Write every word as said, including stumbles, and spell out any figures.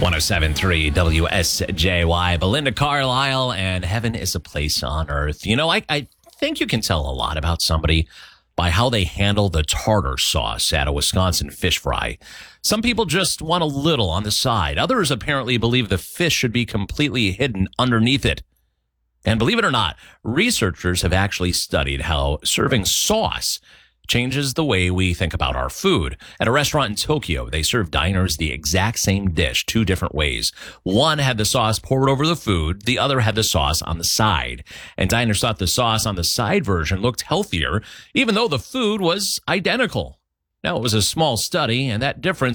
one oh seven point three W S J Y, Belinda Carlisle, and Heaven is a Place on Earth. You know, I, I think you can tell a lot about somebody by how they handle the tartar sauce at a Wisconsin fish fry. Some people just want a little on the side. Others apparently believe the fish should be completely hidden underneath it. And believe it or not, researchers have actually studied how serving sauce changes the way we think about our food. At a restaurant in Tokyo, they served diners the exact same dish two different ways. One had the sauce poured over the food. The other had the sauce on the side. And diners thought the sauce on the side version looked healthier, even though the food was identical. Now, it was a small study, and that difference